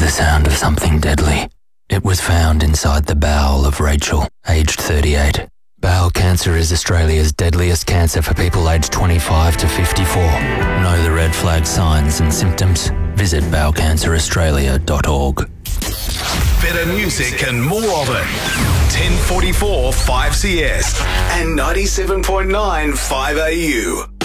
the sound of something deadly. It was found inside the bowel of Rachel, aged 38. Bowel cancer is Australia's deadliest cancer for people aged 25 to 54. Know the red flag signs and symptoms? Visit bowelcanceraustralia.org. Better music and more of it. 1044 5CS and 97.9 5AU.